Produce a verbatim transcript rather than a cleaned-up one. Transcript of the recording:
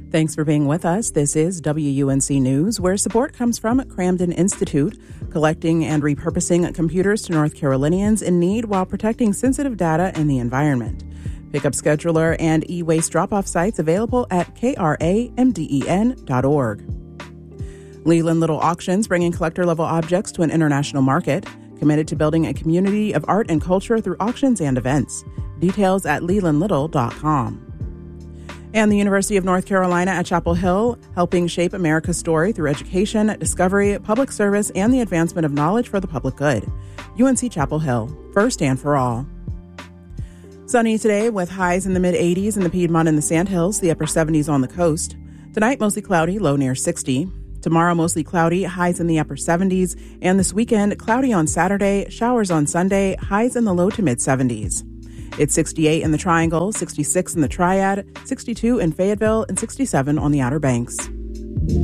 Thanks for being with us. This is W U N C News, where support comes from Cramden Institute, collecting and repurposing computers to North Carolinians in need while protecting sensitive data and the environment. Pickup scheduler and e-waste drop-off sites available at k r a m d e n dot org. Leland Little Auctions, bringing collector-level objects to an international market, committed to building a community of art and culture through auctions and events. Details at leland little dot com. And the University of North Carolina at Chapel Hill, helping shape America's story through education, discovery, public service, and the advancement of knowledge for the public good. U N C Chapel Hill, first and for all. Sunny today with highs in the mid-eighties in the Piedmont and the Sandhills, the upper seventies on the coast. Tonight, mostly cloudy, low near sixty. Tomorrow, mostly cloudy, highs in the upper seventies. And this weekend, cloudy on Saturday, showers on Sunday, highs in the low to mid-seventies. It's sixty-eight in the Triangle, sixty-six in the Triad, sixty-two in Fayetteville, and sixty-seven on the Outer Banks.